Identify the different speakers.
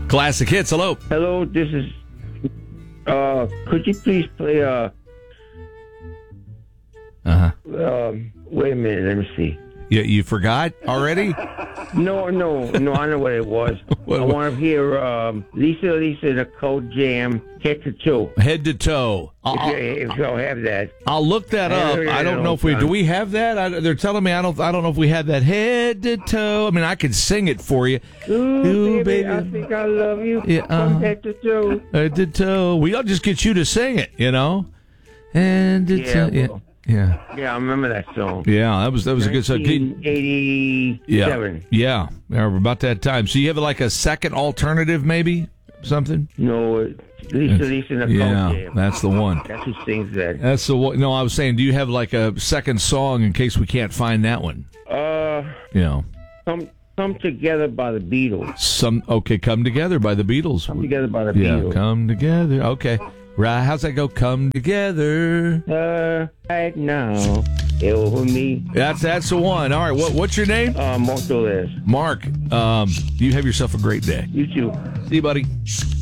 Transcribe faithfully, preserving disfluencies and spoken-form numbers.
Speaker 1: Classic Hits. Hello.
Speaker 2: Hello, this is. Uh, could you please play? Uh,
Speaker 1: Uh huh.
Speaker 2: um, wait a minute. Let me see.
Speaker 1: You, you forgot already?
Speaker 2: No, no, no. I know what it was.
Speaker 1: What-
Speaker 2: I
Speaker 1: what-
Speaker 2: want to hear um, Lisa, Lisa, the Cold Jam, Head to Toe.
Speaker 1: Head to toe.
Speaker 2: If
Speaker 1: I'll,
Speaker 2: you, if you don't have that,
Speaker 1: I'll look that
Speaker 2: I
Speaker 1: up.
Speaker 2: heard it
Speaker 1: I don't know
Speaker 2: all
Speaker 1: if we
Speaker 2: the
Speaker 1: do.
Speaker 2: time.
Speaker 1: We have that. I, they're telling me I don't. I don't know if we have that head to toe. I mean, I could sing it for you.
Speaker 2: Ooh,
Speaker 1: Ooh,
Speaker 2: baby,
Speaker 1: baby.
Speaker 2: I think I love you.
Speaker 1: Yeah,
Speaker 2: From
Speaker 1: uh-huh.
Speaker 2: head to toe.
Speaker 1: Head to toe. We'll just get you to sing it. You know. Head to
Speaker 2: Yeah,
Speaker 1: toe. Yeah.
Speaker 2: well.
Speaker 1: Yeah.
Speaker 2: Yeah, I remember that song.
Speaker 1: Yeah. That was that was a good song. Can-
Speaker 2: nineteen eighty-seven.
Speaker 1: Yeah. Yeah. We're about that time. So you have like a second alternative, maybe something.
Speaker 2: No, it's Lisa, Lisa, and the
Speaker 1: Yeah,
Speaker 2: Cold Jam.
Speaker 1: that's the one.
Speaker 2: That's who sings that.
Speaker 1: That's the one. No, I was saying, do you have like a second song in case we can't find that one?
Speaker 2: Uh,
Speaker 1: You know,
Speaker 2: come, come together by the Beatles.
Speaker 1: some okay. Come Together by the Beatles.
Speaker 2: Come together by the
Speaker 1: Yeah,
Speaker 2: Beatles.
Speaker 1: come together. Okay, right. How's that go? Come together.
Speaker 2: Uh, right now, over me.
Speaker 1: That's that's the one. All right. What what's your name?
Speaker 2: Uh, Mark Dolez.
Speaker 1: Mark. Um, you have yourself a great day.
Speaker 2: You too.
Speaker 1: See you, buddy.